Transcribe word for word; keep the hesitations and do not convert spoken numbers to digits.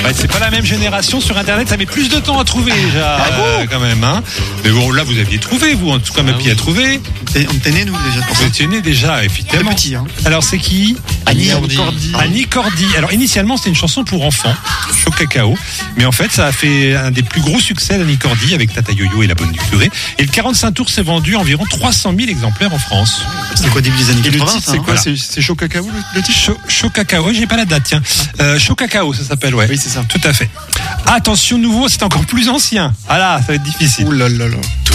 Ouais, c'est pas la même génération sur Internet, ça met plus de temps à trouver déjà, Ah bon euh, quand même. Hein. Mais bon, là, vous aviez trouvé, vous, en tout cas, ma fille a trouvé. On était nés, nous, déjà, pour Vous ça. étiez né déjà, effectivement. Très petit, hein. Alors, c'est qui? Annie Cordy. Cordy. Annie Cordy. Alors, initialement, c'était une chanson pour enfants, Chaud Cacao. Mais en fait, ça a fait un des plus gros succès d'Annie Cordy avec Tata Yo-Yo et la Bonne du Curé. Et le quarante-cinq tours s'est vendu environ trois cent mille exemplaires en France. C'était quoi, début des années Et le quatre-vingts, titre, ça, c'est hein. quoi? Voilà. C'est c'est Chaud Cacao, le, le titre? Chaud, Chaud Cacao, j'ai pas la date, tiens. Euh, Chaud Cacao, ça s'appelle, ouais. Oui, c'est ça. Tout à fait. Attention, nouveau, c'est encore plus ancien. Ah là, ça va être difficile. Ouh là là là.